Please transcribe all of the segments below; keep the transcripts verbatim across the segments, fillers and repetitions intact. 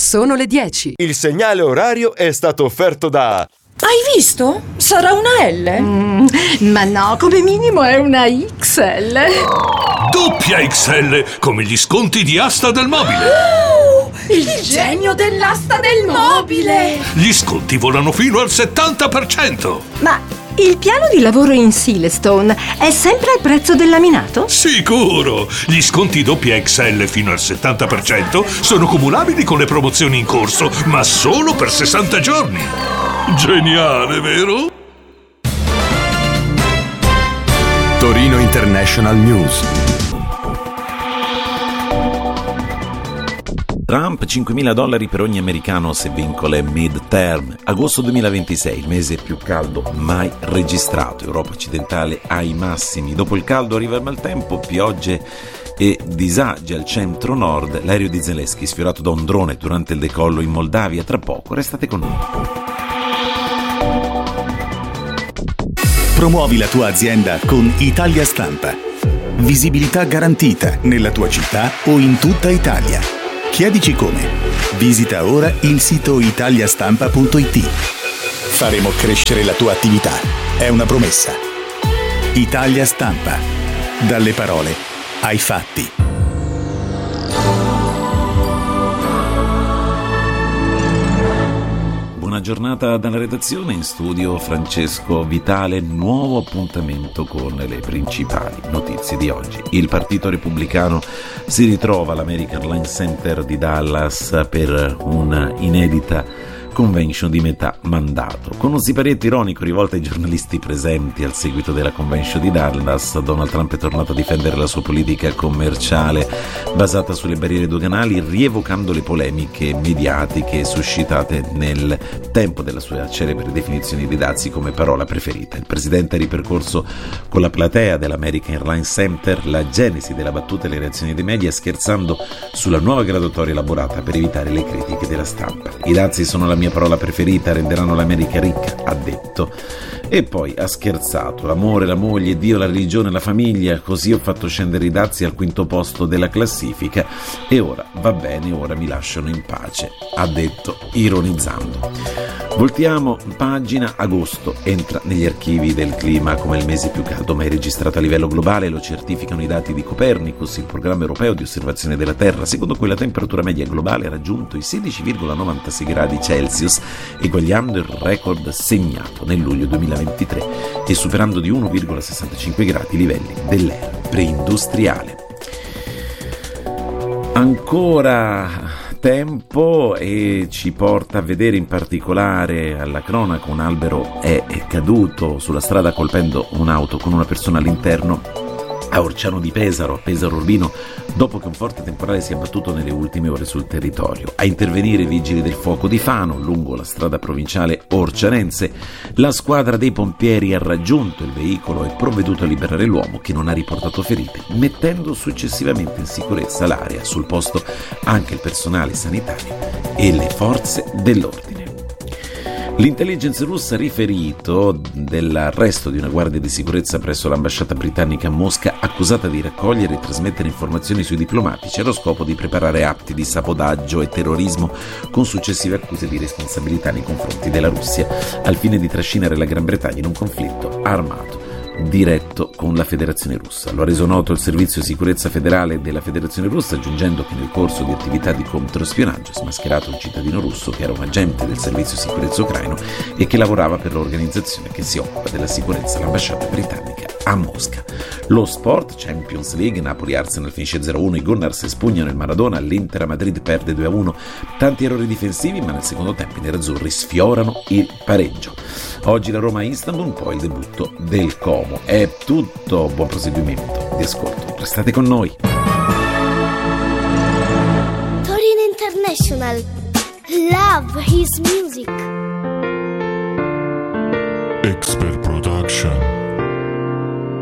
Sono le dieci. Il segnale orario è stato offerto da... Hai visto? Sarà una L? Mm, ma no, come minimo è una X L. Doppia X L, come gli sconti di Asta del Mobile. Oh, il, il genio dell'asta del mobile. Gli sconti volano fino al settanta per cento. Ma il piano di lavoro in Silestone è sempre al prezzo del laminato? Sicuro! Gli sconti doppia X L fino al settanta per cento sono cumulabili con le promozioni in corso, ma solo per sessanta giorni. Geniale, vero? Torino International News. Trump, cinquemila dollari per ogni americano se vinco le midterm. Agosto duemilaventisei, il mese più caldo mai registrato. Europa occidentale ai massimi. Dopo il caldo arriva il maltempo, piogge e disagi al centro-nord. L'aereo di Zelensky sfiorato da un drone durante il decollo in Moldavia. Tra poco, restate con noi. Promuovi la tua azienda con Italia Stampa. Visibilità garantita nella tua città o in tutta Italia. Chiedici come. Visita ora il sito italiastampa punto it. Faremo crescere la tua attività. È una promessa. Italia Stampa. Dalle parole ai fatti. Buona giornata dalla redazione, in studio Francesco Vitale. Nuovo appuntamento con le principali notizie di oggi. Il Partito Repubblicano si ritrova all'American Airlines Center di Dallas per una inedita convention di metà mandato. Con un siparietto ironico rivolto ai giornalisti presenti al seguito della convention di Dallas, Donald Trump è tornato a difendere la sua politica commerciale basata sulle barriere doganali, rievocando le polemiche mediatiche suscitate nel tempo della sua celebre definizione di dazi come parola preferita. Il presidente ha ripercorso con la platea dell'American Airlines Center la genesi della battuta e le reazioni dei media, scherzando sulla nuova graduatoria elaborata per evitare le critiche della stampa. I dazi sono la mia parola preferita, renderanno l'America ricca, ha detto. E poi ha scherzato: l'amore, la moglie, Dio, la religione, la famiglia, così ho fatto scendere i dazi al quinto posto della classifica e ora va bene, ora mi lasciano in pace, ha detto ironizzando. Voltiamo pagina. Agosto entra negli archivi del clima come il mese più caldo mai registrato a livello globale, lo certificano i dati di Copernicus, il programma europeo di osservazione della Terra, secondo cui la temperatura media globale ha raggiunto i sedici virgola novantasei gradi Celsius, eguagliando il record segnato nel luglio duemilaventitré e superando di uno virgola sessantacinque gradi i livelli dell'era preindustriale. Ancora tempo e ci porta a vedere in particolare alla cronaca: un albero è caduto sulla strada colpendo un'auto con una persona all'interno a Orciano di Pesaro, a Pesaro Urbino, dopo che un forte temporale si è abbattuto nelle ultime ore sul territorio. A intervenire i vigili del fuoco di Fano lungo la strada provinciale orcianense. La squadra dei pompieri ha raggiunto il veicolo e provveduto a liberare l'uomo, che non ha riportato ferite, mettendo successivamente in sicurezza l'area. Sul posto anche il personale sanitario e le forze dell'ordine. L'intelligence russa ha riferito dell'arresto di una guardia di sicurezza presso l'ambasciata britannica a Mosca, accusata di raccogliere e trasmettere informazioni sui diplomatici allo scopo di preparare atti di sabotaggio e terrorismo, con successive accuse di responsabilità nei confronti della Russia, al fine di trascinare la Gran Bretagna in un conflitto armato diretto con la Federazione Russa. Lo ha reso noto il Servizio Sicurezza Federale della Federazione Russa, aggiungendo che nel corso di attività di controspionaggio è smascherato un cittadino russo che era un agente del Servizio Sicurezza ucraino e che lavorava per l'organizzazione che si occupa della sicurezza all'ambasciata britannica a Mosca. Lo sport, Champions League, Napoli-Arsenal finisce zero a uno, i Gunners espugnano il Maradona, l'Inter a Madrid perde due a uno, tanti errori difensivi, ma nel secondo tempo i nerazzurri sfiorano il pareggio. Oggi la Roma a Istanbul, poi il debutto del Como. È tutto, buon proseguimento di ascolto, restate con noi. Torino International, love his music. Expert Production,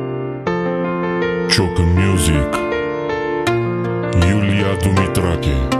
Choke Music, Yulia Dumitraki.